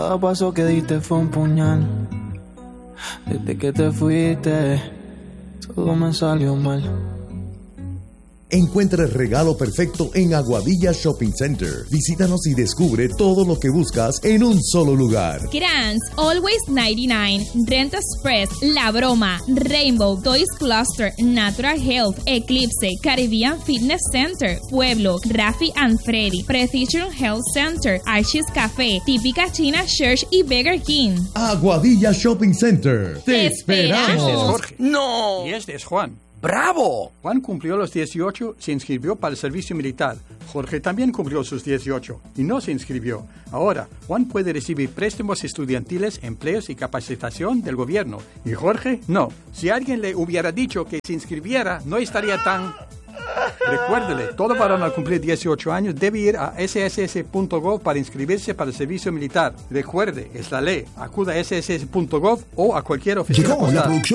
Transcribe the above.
Cada paso que diste fue un puñal. Desde que te fuiste, todo me salió mal. Encuentra el regalo perfecto en Aguadilla Shopping Center. Visítanos y descubre todo lo que buscas en un solo lugar. Grants, Always 99, Rent Express, La Broma, Rainbow, Toys Cluster, Natural Health, Eclipse, Caribbean Fitness Center, Pueblo, Rafi and Freddy, Precision Health Center, Archie's Café, Típica China Church y Burger King. Aguadilla Shopping Center. ¡Te esperamos! Este es Jorge. ¡No! Y este es Juan. ¡Bravo! Juan cumplió los 18, se inscribió para el servicio militar. Jorge también cumplió sus 18 y no se inscribió. Ahora, Juan puede recibir préstamos estudiantiles, empleos y capacitación del gobierno. Y Jorge, no. Si alguien le hubiera dicho que se inscribiera, no estaría tan... Recuérdele, todo varón al cumplir 18 años debe ir a sss.gov para inscribirse para el servicio militar. Recuerde, es la ley. Acuda a sss.gov o a cualquier oficina postal.